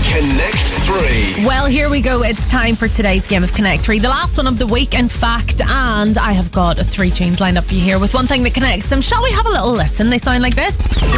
Connect 3. Well, here we go. It's time for today's game of Connect 3. The last one of the week, in fact. And I have got 3 tunes lined up for you here with one thing that connects them. Shall we have a little listen? They sound like this.